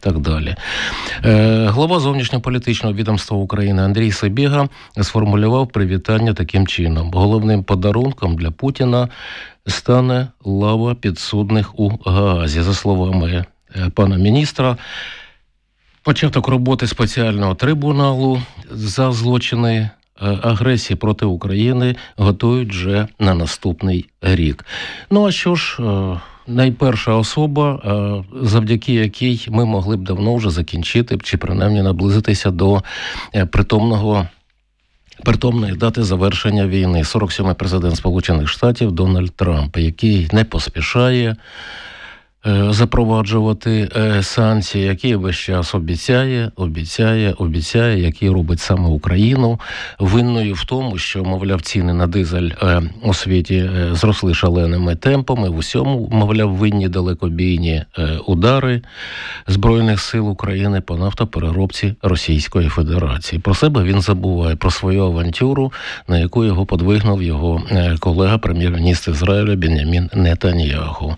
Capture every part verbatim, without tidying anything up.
так далі. Глава зовнішньополітичного відомства України Андрій Сибіга сформулював привітання таким чином. Головним подарунком для Путіна стане лава підсудних у Гаазі. За словами пана міністра, початок роботи спеціального трибуналу за злочини агресії проти України готують вже на наступний рік. Ну а що ж, найперша особа, завдяки якій ми могли б давно вже закінчити, чи принаймні наблизитися до притомного Притомної дати завершення війни. сорок сьомий президент Сполучених Штатів Дональд Трамп, який не поспішає запроваджувати санкції, який весь час обіцяє, обіцяє, обіцяє, який робить саме Україну винною в тому, що, мовляв, ціни на дизель у світі зросли шаленими темпами, в усьому, мовляв, винні далекобійні удари Збройних сил України по нафтопереробці Російської Федерації. Про себе він забуває, про свою авантюру, на яку його подвигнув його колега, прем'єр-міністр Ізраїлю Бен'ямін Нетаньяху.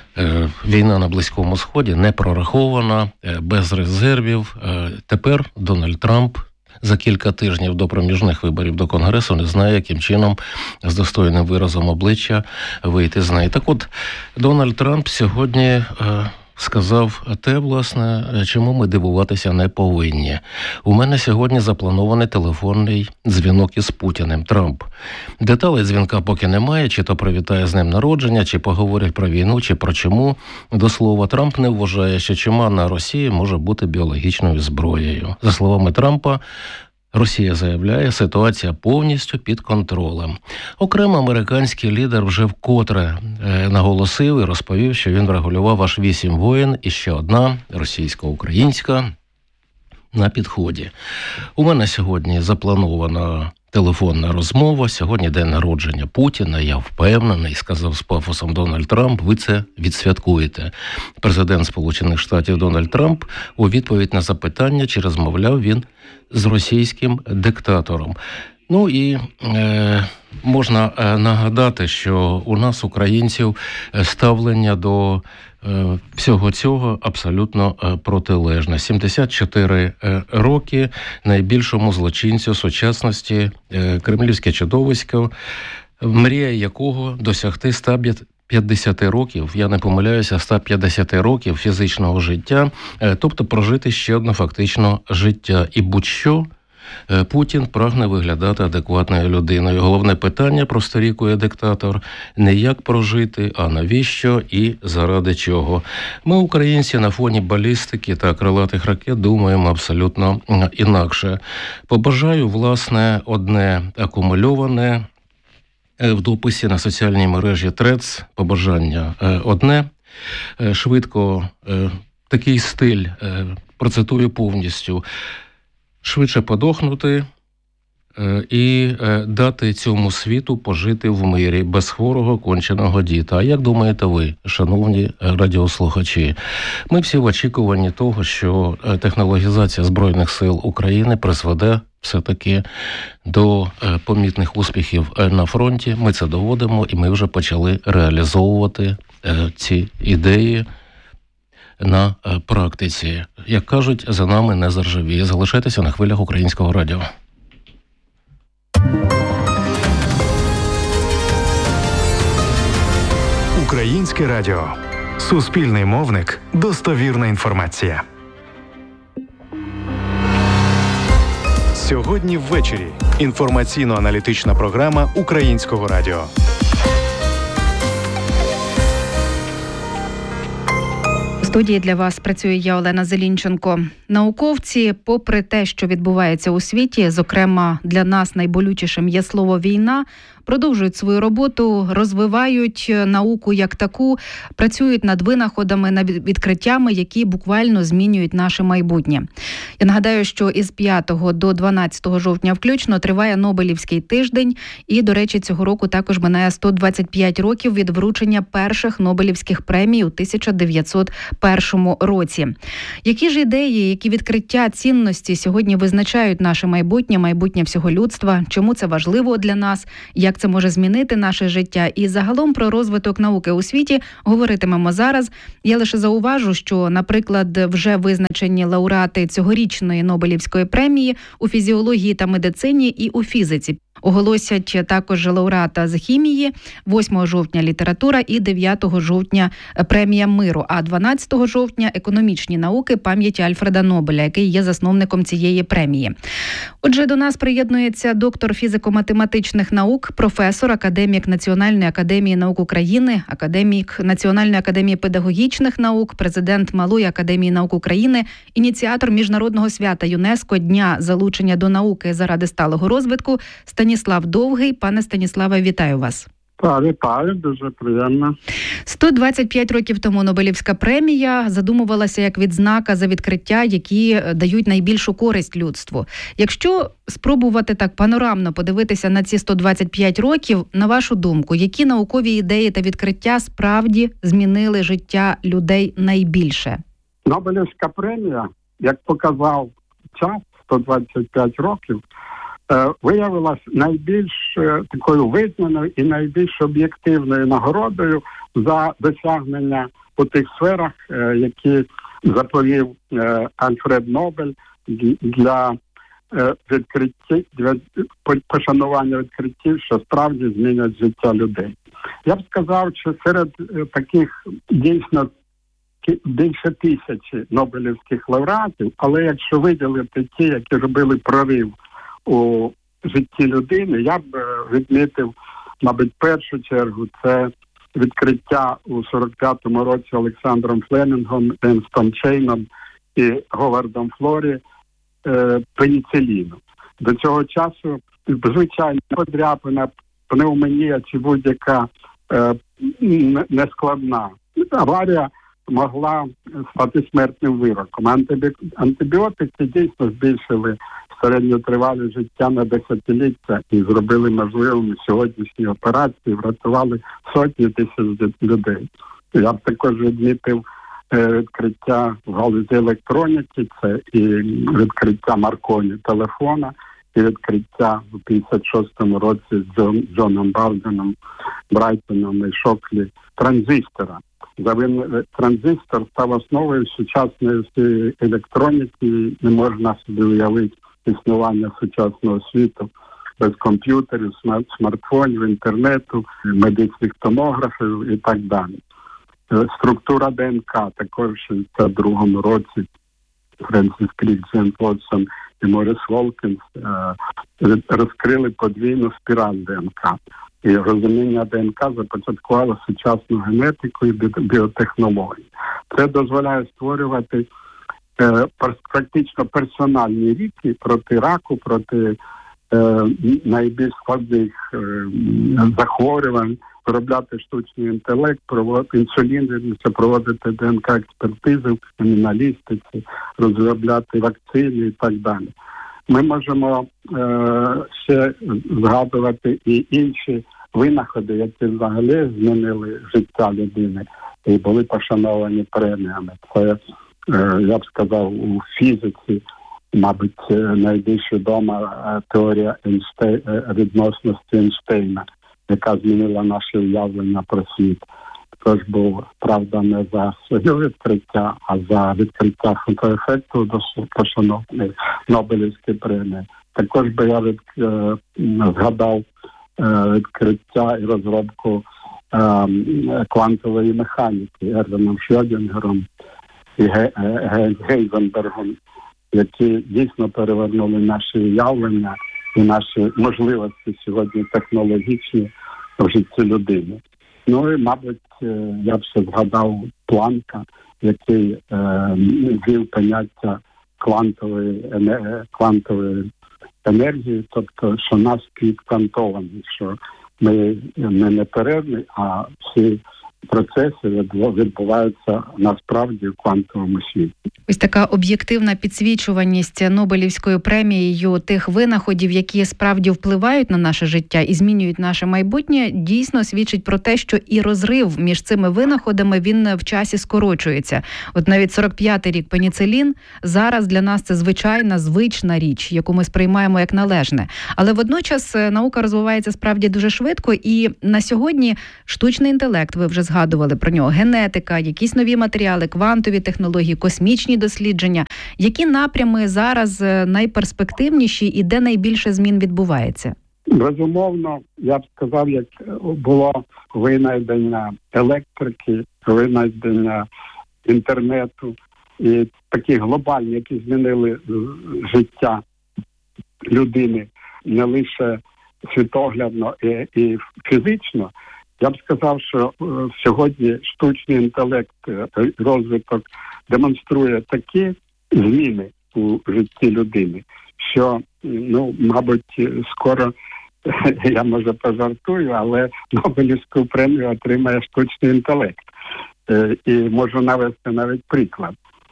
Війна на Близькому Сході не прорахована, без резервів. Тепер Дональд Трамп за кілька тижнів до проміжних виборів до Конгресу не знає, яким чином з достойним виразом обличчя вийти з неї. Так от, Дональд Трамп сьогодні сказав те, власне, чому ми дивуватися не повинні. У мене сьогодні запланований телефонний дзвінок із Путіним. Трамп. Деталей дзвінка поки немає, чи то привітає з ним народження, чи поговорять про війну, чи про чому. До слова, Трамп не вважає, що чума на Росії може бути біологічною зброєю. За словами Трампа, Росія заявляє, ситуація повністю під контролем. Окремо американський лідер вже вкотре наголосив і розповів, що він врегулював аж вісім воєн і ще одна російсько-українська на підході. У мене сьогодні запланована телефонна розмова, сьогодні день народження Путіна, я впевнений, сказав з пафосом Дональд Трамп, ви це відсвяткуєте. Президент Сполучених Штатів Дональд Трамп у відповідь на запитання, чи розмовляв він з російським диктатором. Ну і е, можна нагадати, що у нас, українців, ставлення до е, всього цього абсолютно протилежне. сімдесят чотири роки найбільшому злочинцю сучасності, е, кремлівське чудовисько, мрія якого досягти ста п'ятдесят років, я не помиляюся, ста п'ятдесят років фізичного життя, е, тобто прожити ще одне фактично життя. І будь-що Путін прагне виглядати адекватною людиною. Головне питання, просторікує диктатор, не як прожити, а навіщо і заради чого. Ми, українці, на фоні балістики та крилатих ракет думаємо абсолютно інакше. Побажаю, власне, одне акумульоване в дописі на соціальній мережі Threads, побажання одне, швидко такий стиль, процитую повністю, швидше подохнути е, і е, дати цьому світу пожити в мирі без хворого конченого діта. А як думаєте ви, шановні радіослухачі? Ми всі в очікуванні того, що технологізація Збройних сил України призведе все-таки до е, помітних успіхів на фронті. Ми це доводимо і ми вже почали реалізовувати е, ці ідеї на практиці. Як кажуть, за нами не заржавіє. Залишайтеся на хвилях Українського радіо. Українське радіо. Суспільний мовник. Достовірна інформація. Сьогодні ввечері. Інформаційно-аналітична програма Українського радіо. В студії для вас працює я, Олена Зелінченко. Науковці, попри те, що відбувається у світі, зокрема для нас найболючішим є слово «війна», продовжують свою роботу, розвивають науку як таку, працюють над винаходами, над відкриттями, які буквально змінюють наше майбутнє. Я нагадаю, що із п'ятого до дванадцятого жовтня включно триває Нобелівський тиждень, і, до речі, цього року також минає сто двадцять п'ять років від вручення перших Нобелівських премій у тисяча дев'ятсот першому році. Які ж ідеї, які відкриття, цінності сьогодні визначають наше майбутнє, майбутнє всього людства, чому це важливо для нас, як як це може змінити наше життя. І загалом про розвиток науки у світі говоритимемо зараз. Я лише зауважу, що, наприклад, вже визначені лауреати цьогорічної Нобелівської премії у фізіології та медицині і у фізиці. Оголосять також лауреата з хімії, восьмого жовтня література і дев'ятого жовтня премія миру, а дванадцятого жовтня економічні науки пам'яті Альфреда Нобеля, який є засновником цієї премії. Отже, до нас приєднується доктор фізико-математичних наук, професор, академік Національної академії наук України, академік Національної академії педагогічних наук, президент Малої академії наук України, ініціатор міжнародного свята ЮНЕСКО Дня залучення до науки заради сталого розвитку Станіслав Довгий. Пане Станіславе, вітаю вас. Так, вітаю, дуже приємно. сто двадцять п'ять років тому Нобелівська премія задумувалася як відзнака за відкриття, які дають найбільшу користь людству. Якщо спробувати так панорамно подивитися на ці сто двадцять п'ять років, на вашу думку, які наукові ідеї та відкриття справді змінили життя людей найбільше? Нобелівська премія, як показав час, сто двадцять п'ять років, виявилась найбільш такою визнаною і найбільш об'єктивною нагородою за досягнення у тих сферах, які заповів Альфред Нобель для відкриттів, для пошанування відкриттів, що справді змінять життя людей. Я б сказав, що серед таких дійсно більше тисячі нобелівських лауреатів, але якщо виділити ті, які робили прорив у житті людини, я б відмітив, мабуть, в першу чергу, це відкриття у сорок п'ятому році Олександром Флемінгом, Енстом Чейном і Говардом Флорі е, пеніциліну. До цього часу, звичайно, подряпина, пневмонія чи будь-яка е, нескладна аварія могла стати смертним вироком. Антибіотики дійсно збільшили середню тривалість життя на десятиліття і зробили можливими сьогоднішні операції, врятували сотні тисяч людей. Я б також відмітив відкриття в галузі електроніки, це і відкриття Марконі телефона, і відкриття у п'ятдесят шостому році з Джон, Джоном Барденом, Брайтоном і Шоклі транзистора. Транзистор став основою сучасної всієї електроніки, не можна собі уявити існування сучасного світу без комп'ютерів, смартфонів, інтернету, медичних томографів і так далі. Структура ДНК також в шістдесят другому році Френсіс Крік, Джеймс Вотсон і Моріс Волкінс розкрили подвійну спіраль ДНК. І розуміння ДНК започаткувало сучасну генетику і біотехнології. Це дозволяє створювати е, практично персональні ліки проти раку, проти е, найбільш складних е, захворювань, виробляти штучний інтелект, проводити інсулін, проводити ДНК-експертизи в криміналістиці, розробляти вакцини і так далі. Ми можемо е, ще згадувати і інші винаходи, які взагалі змінили життя людини і були пошановані преміями. Це, е, я б сказав, у фізиці, мабуть, найбільш відома теорія Ейнштейн, відносності Ейнштейна, яка змінила наше уявлення про світ. Також був, правда, не за своє відкриття, а за відкриття фотоефекту пошанованої Нобелівської премії. Також би я від, е, згадав е, відкриття і розробку е, квантової механіки Ервіном Шрёдінгером і Ге, Ге, Гейзенбергом, які дійсно перевернули наші уявлення і наші можливості сьогодні технологічні в житті людини. Ну і, мабуть, я б ще згадав Планка, який е, ввів поняття квантової, енер... квантової енергії, тобто, що наш світ квантований, що ми не неперервні, а всі процеси відбуваються насправді в квантовому світі. Ось така об'єктивна підсвічуваність Нобелівською премією тих винаходів, які справді впливають на наше життя і змінюють наше майбутнє, дійсно свідчить про те, що і розрив між цими винаходами, він в часі скорочується. От навіть сорок п'ятий рік пеніцилін зараз для нас це звичайна, звична річ, яку ми сприймаємо як належне. Але водночас наука розвивається справді дуже швидко, і на сьогодні штучний інтелект, ви вже згадували про нього, генетика, якісь нові матеріали, квантові технології, космічні дослідження. Які напрями зараз найперспективніші і де найбільше змін відбувається? Безумовно, я б сказав, як було винайдення електрики, винайдення інтернету і такі глобальні, які змінили життя людини не лише світоглядно і, і фізично. Я б сказав, що е, сьогодні штучний інтелект, е, розвиток демонструє такі зміни у житті людини, що, ну, мабуть, скоро, я, може, пожартую, але Нобелівську премію отримає штучний інтелект. Е, і можу навести навіть приклад.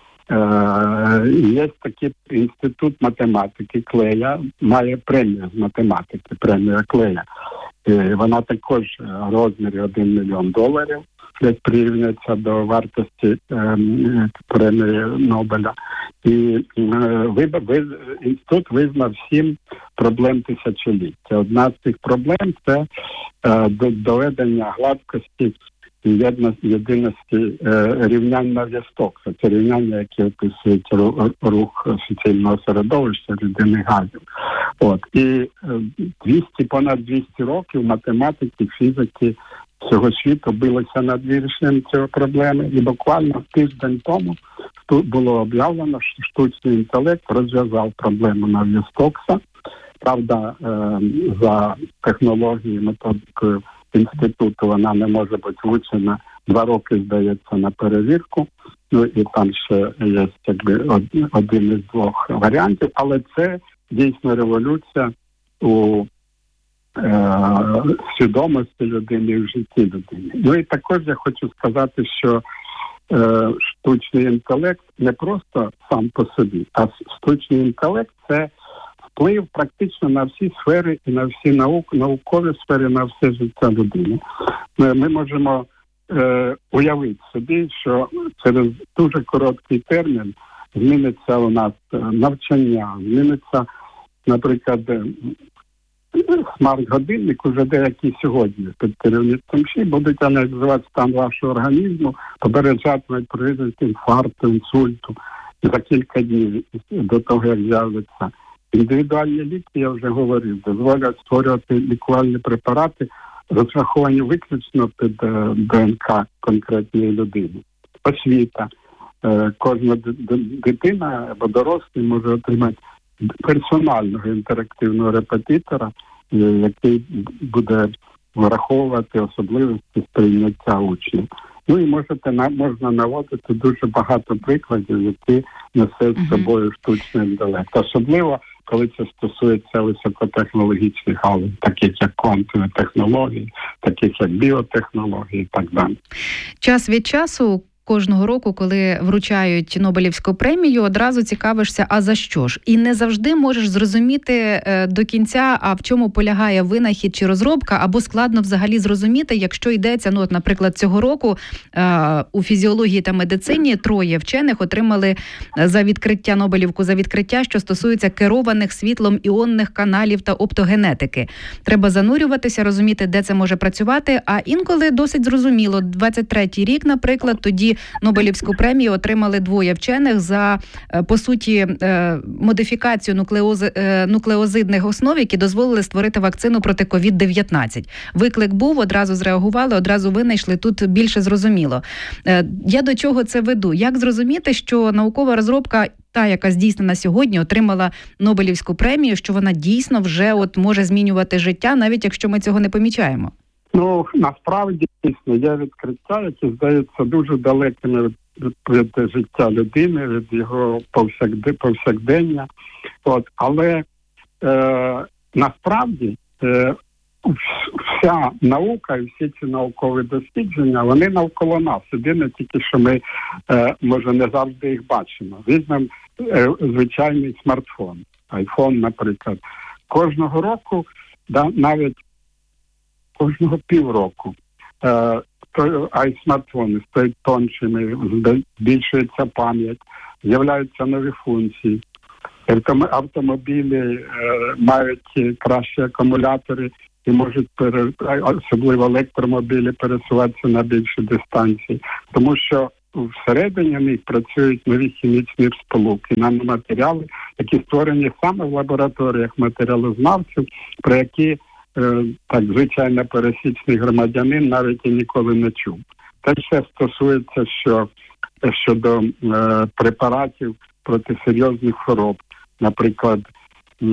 Е, є такий інститут математики Клея, має премію з математики, премія Клея. Вона також в розмірі один мільйон доларів, як порівнюється до вартості е, премії Нобеля. І е, ви, ви, інститут визнав сім проблем тисячоліття. Одна з цих проблем – це е, доведення гладкості і єдиності е, рівнянь Нав'є-Стокса. Це рівняння, які описують рух суцільного середовища рідинних газів. От. І двісті, понад двісті років математики, фізики всього світу билися над вирішенням цієї проблеми. І буквально тиждень тому тут було об'явлено, що штучний інтелект розв'язав проблему Нав'є-Стокса. Правда, е, за технологією, методикою інституту вона не може бути влучена. Два роки, здається, на перевірку. Ну і там ще є якби один із двох варіантів. Але це дійсно революція у е, свідомості людини і в житті людини. Ну і також я хочу сказати, що е, штучний інтелект не просто сам по собі, а штучний інтелект – це вплив практично на всі сфери і на всі наук, наукові сфери, на все життя людини. Ми, ми можемо е, уявити собі, що через дуже короткий термін зміниться у нас навчання, зміниться, наприклад, смарт-годинник, уже деякі сьогодні під керівництвом ШІ будуть аналізувати стан вашого організму, попереджатимуть про ризик інфаркту, інсульту за кілька днів до того, як з'явиться. Індивідуальні ліки, я вже говорив, дозволять створювати лікувальні препарати, розраховані виключно під ДНК конкретної людини. Освіта. Кожна дитина або дорослий може отримати персонального інтерактивного репетитора, який буде враховувати особливості сприйняття учнів. Ну і можете, можна наводити дуже багато прикладів, які несе з собою штучний інтелект. Особливо, коли це стосується високотехнологічних галузей, таких як квантові технології, таких як біотехнології і так далі. Час від часу кожного року, коли вручають Нобелівську премію, одразу цікавишся, а за що ж? І не завжди можеш зрозуміти до кінця, а в чому полягає винахід чи розробка, або складно взагалі зрозуміти, якщо йдеться, ну от, наприклад, цього року у фізіології та медицині троє вчених отримали за відкриття Нобелівку за відкриття, що стосується керованих світлом іонних каналів та оптогенетики. Треба занурюватися, розуміти, де це може працювати, а інколи досить зрозуміло. двадцять третій рік, наприклад, тоді Нобелівську премію отримали двоє вчених за, по суті, модифікацію нуклеози, нуклеозидних основ, які дозволили створити вакцину проти ковід дев'ятнадцять. Виклик був, одразу зреагували, одразу винайшли, тут більше зрозуміло. Я до чого це веду? Як зрозуміти, що наукова розробка, та, яка здійснена сьогодні, отримала Нобелівську премію, що вона дійсно вже от може змінювати життя, навіть якщо ми цього не помічаємо? Ну, насправді, дійсно, є відкриття, які здаються дуже далекими від, від, від життя людини, від його повсякдення. От. Але е, насправді е, вся наука і всі ці наукові дослідження, вони навколо нас. Єдине тільки, що ми, е, може, не завжди їх бачимо. Візьмемо е, звичайний смартфон, айфон, наприклад. Кожного року, да, навіть кожного півроку, е, то, а й смартфони стають тоншими, збільшується пам'ять, з'являються нові функції. Автомобілі е, мають кращі акумулятори і можуть, пере, особливо електромобілі, пересуватися на більші дистанції. Тому що всередині них працюють нові хімічні сполуки, наноматеріали, які створені саме в лабораторіях матеріалознавців, про які е, так звичайно пересічний громадянин навіть і ніколи не чув. Те все стосується що, щодо е, препаратів проти серйозних хвороб. Наприклад, е,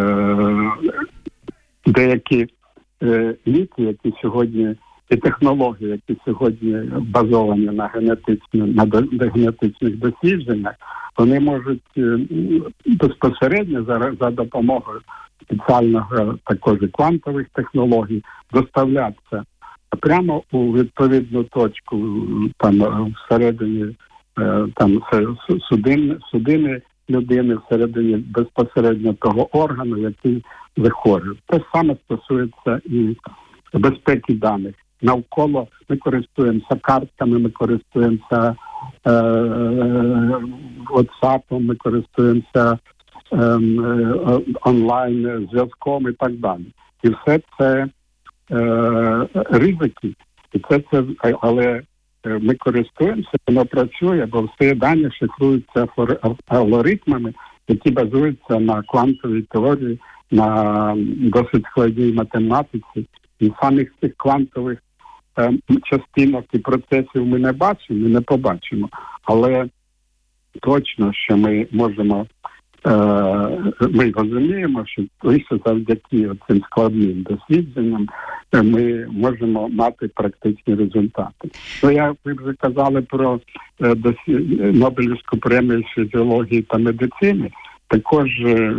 деякі е, ліки, які сьогодні, і технології, які сьогодні базовані на генетичні, на генетичних дослідженнях, вони можуть е, безпосередньо за, за допомогою спеціального також квантових технологій доставлятися прямо у відповідну точку, там всередині е, там судини, судини людини, всередині безпосередньо того органу, який захворює. Те саме стосується і безпеки даних. Навколо ми користуємося картками, ми користуємося е, WhatsApp, ми користуємося е, е, онлайн зв'язком і так далі. І все це е, ризики. І це, це, але ми користуємося, воно працює, бо всі дані шифруються алгоритмами, які базуються на квантовій теорії, на досить складній математиці. І самих цих квантових е, частинок і процесів ми не бачимо, ми не побачимо. Але точно, що ми можемо, е, ми розуміємо, що лише завдяки цим складним дослідженням ми можемо мати практичні результати. Ну, я, ви вже казали про е, досі, Нобелівську премію з фізіології та медицини. Також е,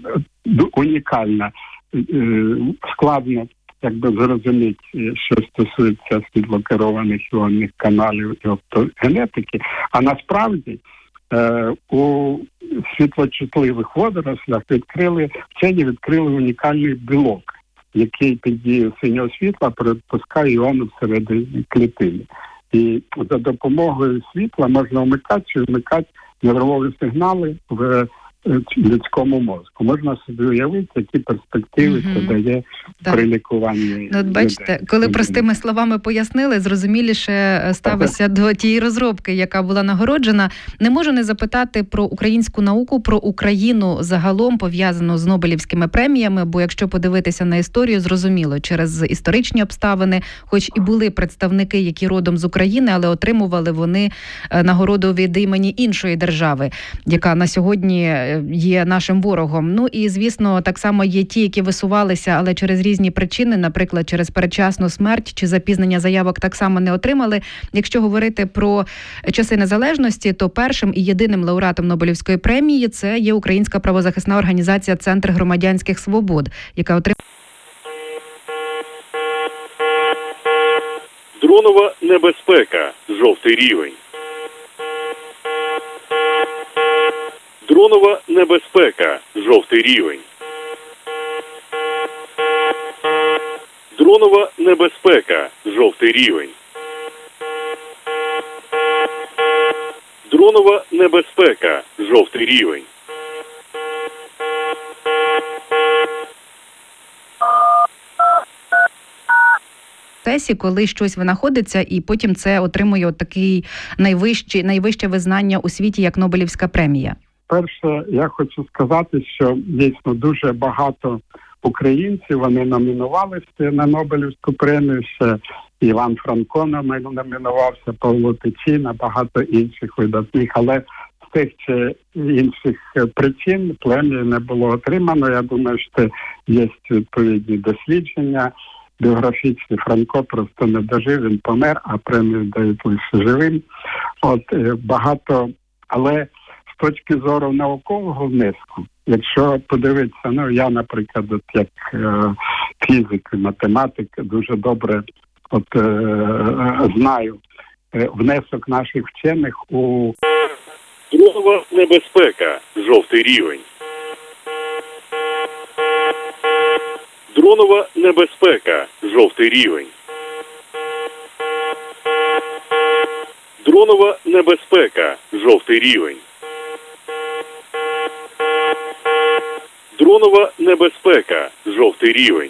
унікальна, е, складно якби зрозуміти, що стосується світлокерованих іонних каналів і оптогенетики, а насправді е, у світлочутливих водорослях відкрили, вчені відкрили унікальний білок, який під дією синього світла пропускає іони всередині клітини. І за допомогою світла можна вмикати чи вмикати нервові сигнали в людському мозку. Можна собі уявити, які перспективи mm-hmm. це дає так. при лікуванні. Ну, от бачите, людей. Коли простими словами пояснили, зрозуміліше ставися до тієї розробки, яка була нагороджена. Не можу не запитати про українську науку, про Україну загалом пов'язану з Нобелівськими преміями, бо якщо подивитися на історію, зрозуміло, через історичні обставини, хоч і були представники, які родом з України, але отримували вони нагороду від імені іншої держави, яка на сьогодні є нашим ворогом. Ну і, звісно, так само є ті, які висувалися, але через різні причини, наприклад, через передчасну смерть чи запізнення заявок так само не отримали. Якщо говорити про часи незалежності, то першим і єдиним лауреатом Нобелівської премії це є українська правозахисна організація «Центр громадянських свобод», яка отримала... Дронова небезпека. Жовтий рівень. Дронова небезпека. Жовтий рівень. Дронова небезпека. Жовтий рівень. Дронова небезпека. Жовтий рівень. Сесі, коли щось винаходиться, і потім це отримує от такий найвищий, найвище визнання у світі, як Нобелівська премія. Перше, я хочу сказати, що дійсно дуже багато українців, вони номінувалися на Нобелівську премію, ще Іван Франко номінувався, Павло Тичина, багато інших видатних, але з тих чи інших причин премії не було отримано. Я думаю, що є відповідні дослідження біографічні. Франко просто не дожив, він помер, а премію дають лише живим. От багато, але з точки зору наукового внеску, якщо подивитися, ну я, наприклад, от як е, фізики, математики, дуже добре от, е, знаю е, внесок наших вчених у... Дронова небезпека. Жовтий рівень. Дронова небезпека. Жовтий рівень. Дронова небезпека. Жовтий рівень. Дронова небезпека. Жовтий рівень.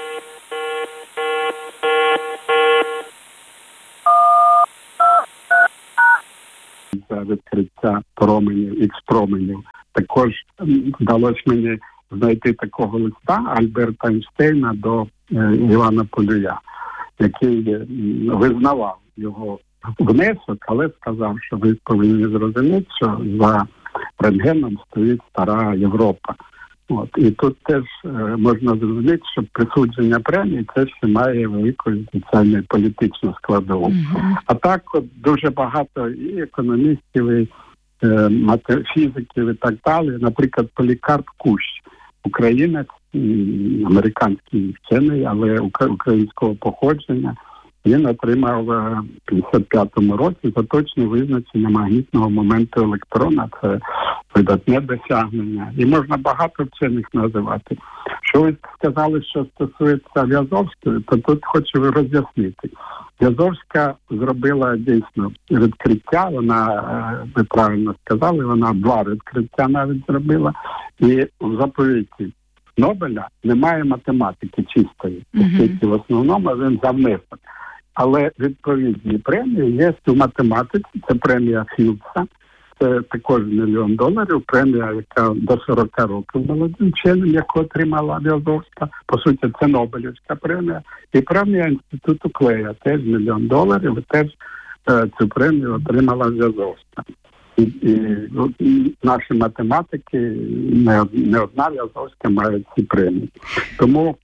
За відкриття променів, ікс-променів. Також вдалося мені знайти такого листа Альберта Ейнштейна до е, Івана Полюя, який визнавав його внесок, але сказав, що ви повинні зрозуміти, що за рентгеном стоїть стара Європа. От. І тут теж е, можна зрозуміти, що присудження премії це ще має велику соціальну політичну складову. Mm-hmm. А так от дуже багато і економістів, і е, фізиків і так далі. Наприклад, Полікарп Кущ, українець, американський вчений, але українського походження. Він отримав в п'ятдесят п'ятому році за точне визначення магнітного моменту електрона. Це видатне досягнення. І можна багато вчених називати. Що ви сказали, що стосується В'язовської, то тут хочу роз'яснити. В'язовська зробила дійсно відкриття, вона, ви правильно сказали, вона два відкриття навіть зробила. І в заповіті Нобеля немає математики чистої, оскільки mm-hmm. в основному він за внесок. Але відповідні премії є у математиці, це премія Філдса, це також мільйон доларів, премія, яка до сорок років молодим вченим, яку отримала В'язовська, по суті, це Нобелівська премія, і премія Інституту Клея, теж мільйон доларів, і теж е, цю премію отримала В'язовська. І, і, і наші математики, не, не одна В'язовська, мають ці премії. Тому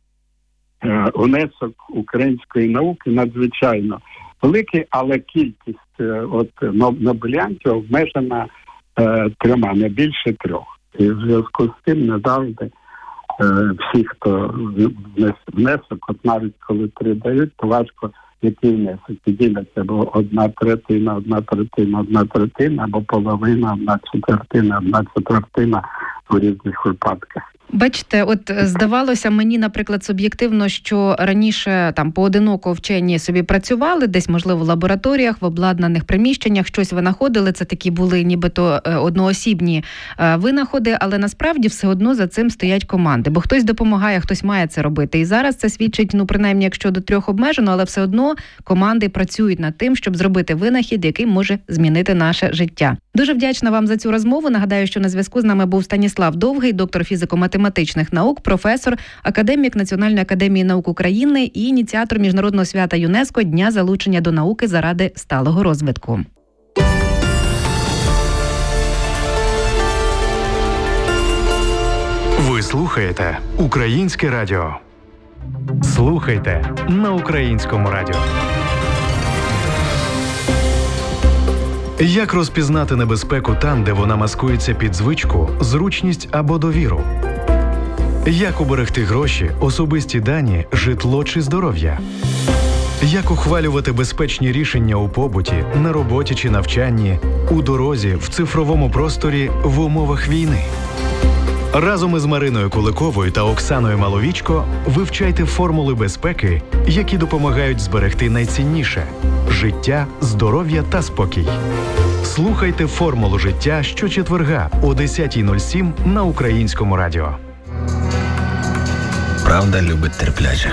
внесок української науки надзвичайно великий, але кількість от нобеліантів обмежена е, трьома, не більше трьох. І в зв'язку з цим не завжди е, всі, хто внесок, от навіть коли три дають, то важко який внесок. І діляться, бо одна третина, одна третина, одна третина, або половина, одна четвертина, одна четвертина у різних випадках. Бачите, от здавалося мені, наприклад, суб'єктивно, що раніше там поодиноко вчені собі працювали, десь, можливо, в лабораторіях, в обладнаних приміщеннях, щось винаходили, це такі були нібито одноосібні винаходи, але насправді все одно за цим стоять команди, бо хтось допомагає, хтось має це робити. І зараз це свідчить, ну, принаймні, якщо до трьох обмежено, але все одно команди працюють над тим, щоб зробити винахід, який може змінити наше життя. Дуже вдячна вам за цю розмову. Нагадаю, що на зв'язку з нами був Станіслав Довгий, доктор фізико-математичних наук, професор, академік Національної академії наук України і ініціатор міжнародного свята ЮНЕСКО Дня залучення до науки заради сталого розвитку. Ви слухаєте Українське радіо. Слухайте на Українському радіо. Як розпізнати небезпеку там, де вона маскується під звичку, зручність або довіру? Як уберегти гроші, особисті дані, житло чи здоров'я? Як ухвалювати безпечні рішення у побуті, на роботі чи навчанні, у дорозі, в цифровому просторі, в умовах війни? Разом із Мариною Куликовою та Оксаною Маловічко вивчайте формули безпеки, які допомагають зберегти найцінніше – життя, здоров'я та спокій. Слухайте «Формулу життя» щочетверга о десята нуль сім на Українському радіо. Правда любить терпляче.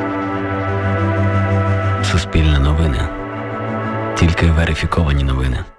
Суспільне новини. Тільки верифіковані новини.